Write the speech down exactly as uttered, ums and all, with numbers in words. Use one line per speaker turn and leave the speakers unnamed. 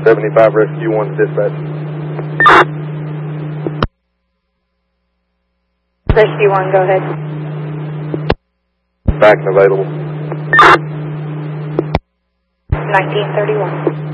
seventy-five Rescue one dispatch.
Rescue one, go ahead.
Back and available.
nineteen thirty-one.